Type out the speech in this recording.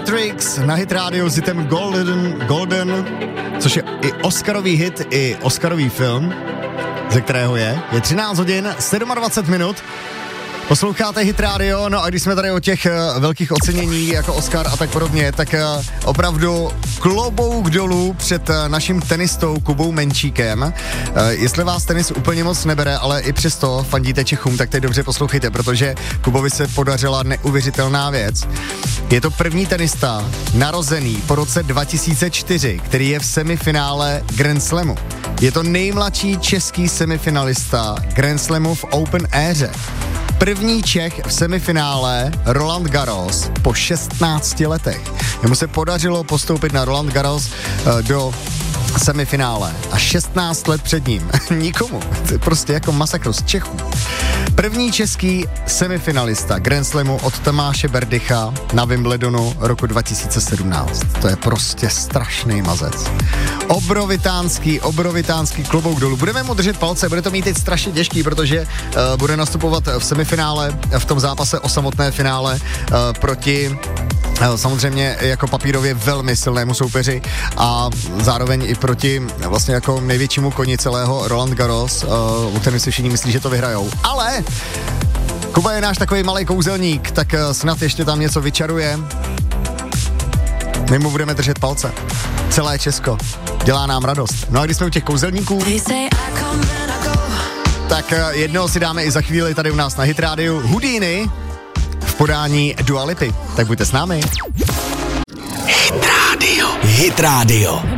Matrix na Hit Radio s hitem Golden, což je i Oscarový hit, i Oscarový film, ze kterého je 13 hodin 27 minut. Posloucháte Hit Radio, no a když jsme tady o těch velkých ocenění jako Oscar a tak podobně, tak opravdu klobouk dolů před naším tenistou Kubou Menčíkem. Jestli vás tenis úplně moc nebere, ale i přesto fandíte Čechům, tak teď dobře poslouchejte, protože Kubovi se podařila neuvěřitelná věc. Je to první tenista narozený po roce 2004, který je v semifinále Grand Slamu. Je to nejmladší český semifinalista Grand Slamu v Open éře. První Čech v semifinále Roland Garros po 16 letech. Jemu se podařilo postoupit na Roland Garros do semifinále a 16 let před ním. Nikomu. To je prostě jako masakr z Čechů. První český semifinalista Grand Slamu od Tomáše Berdycha na Wimbledonu roku 2017. To je prostě strašný mazec. Obrovitánský klobouk dolů. Budeme mu držet palce, bude to mít teď strašně těžký, protože bude nastupovat v semifinále, v tom zápase o samotné finále proti samozřejmě jako papírově velmi silnému soupeři a zároveň i proti vlastně jako největšímu koni celého Roland Garros, u kterém si všichni myslí, že to vyhrajou. Ale Kuba je náš takový malý kouzelník, tak snad ještě tam něco vyčaruje. My mu budeme držet palce. Celé Česko. Dělá nám radost. No a když jsme u těch kouzelníků, tak jednoho si dáme i za chvíli tady u nás na Hit Radio. Houdini v podání Dua Lipy. Tak buďte s námi. Hit Radio.